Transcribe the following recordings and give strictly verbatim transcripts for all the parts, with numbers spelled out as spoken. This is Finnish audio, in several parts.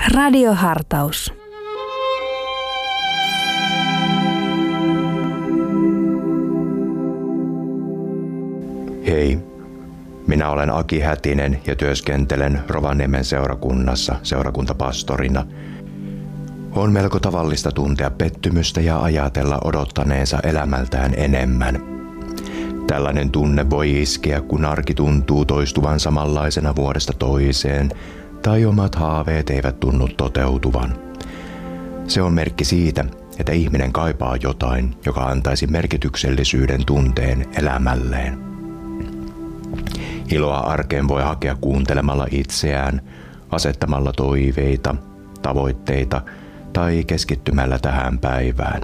Radiohartaus. Hei, minä olen Aki Hätinen ja työskentelen Rovaniemen seurakunnassa seurakuntapastorina. On melko tavallista tuntea pettymystä ja ajatella odottaneensa elämältään enemmän. Tällainen tunne voi iskeä, kun arki tuntuu toistuvan samanlaisena vuodesta toiseen, tai omat haaveet eivät tunnu toteutuvan. Se on merkki siitä, että ihminen kaipaa jotain, joka antaisi merkityksellisyyden tunteen elämälleen. Iloa arkeen voi hakea kuuntelemalla itseään, asettamalla toiveita, tavoitteita tai keskittymällä tähän päivään.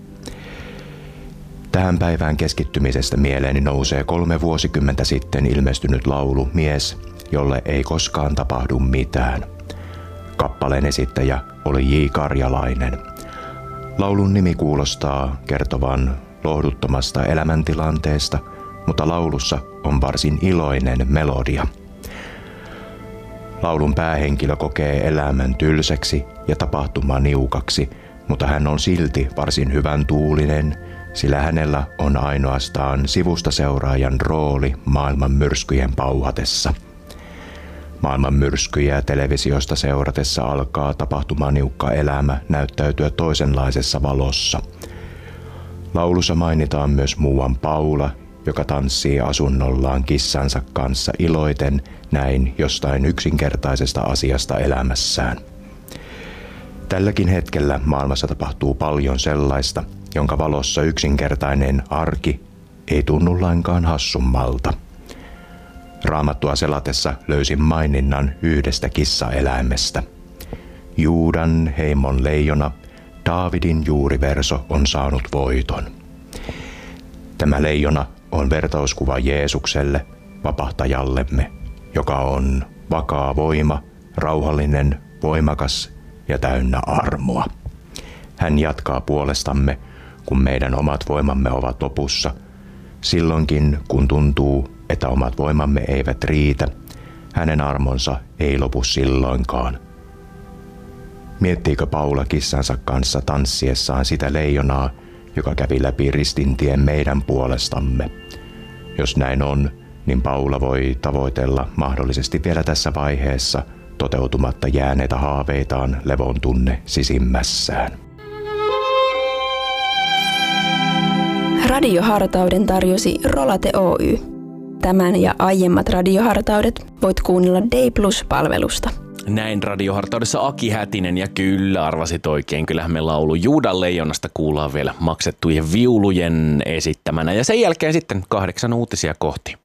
Tähän päivään keskittymisestä mieleeni nousee kolme vuosikymmentä sitten ilmestynyt laulu Mies, jolle ei koskaan tapahdu mitään. Kappaleen esittäjä oli J. Karjalainen. Laulun nimi kuulostaa kertovan lohduttomasta elämäntilanteesta, mutta laulussa on varsin iloinen melodia. Laulun päähenkilö kokee elämän tylsäksi ja tapahtuma niukaksi, mutta hän on silti varsin hyvän tuulinen, sillä hänellä on ainoastaan sivusta seuraajan rooli maailman myrskyjen pauhatessa. Maailman myrskyjä televisiosta seuratessa alkaa tapahtumaniukka elämä näyttäytyä toisenlaisessa valossa. Laulussa mainitaan myös muuan Paula, joka tanssii asunnollaan kissansa kanssa iloiten näin jostain yksinkertaisesta asiasta elämässään. Tälläkin hetkellä maailmassa tapahtuu paljon sellaista, jonka valossa yksinkertainen arki ei tunnu lainkaan hassummalta. Raamattua selatessa löysin maininnan yhdestä kissaeläimestä. Juudan heimon leijona, Daavidin juuriverso on saanut voiton. Tämä leijona on vertauskuva Jeesukselle, vapahtajallemme, joka on vakaa voima, rauhallinen, voimakas ja täynnä armoa. Hän jatkaa puolestamme, kun meidän omat voimamme ovat lopussa. Silloinkin, kun tuntuu, että omat voimamme eivät riitä, hänen armonsa ei lopu silloinkaan. Miettiikö Paula kissansa kanssa tanssiessaan sitä leijonaa, joka kävi läpi ristintien meidän puolestamme? Jos näin on, niin Paula voi tavoitella mahdollisesti vielä tässä vaiheessa toteutumatta jääneitä haaveitaan levon tunne sisimmässään. Radiohartauden tarjosi Rolate Oy. Tämän ja aiemmat radiohartaudet voit kuunnella Day Plus-palvelusta. Näin radiohartaudessa Aki Hätinen ja kyllä arvasit oikein. Kyllähän me laulu Juudan leijonasta kuullaan vielä maksettujen viulujen esittämänä. Ja sen jälkeen sitten kahdeksan uutisia kohti.